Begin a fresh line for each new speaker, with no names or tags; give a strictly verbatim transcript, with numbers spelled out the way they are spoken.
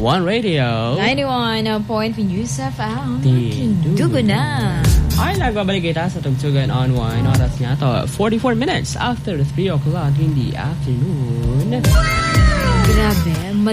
One Radio.
ninety-one point three News F M.
Dugo
na.
Ay, nagbabalik kita sa Tugtugan on Wine. Oras nga to, forty-four minutes after three o'clock in the afternoon.
Grabe.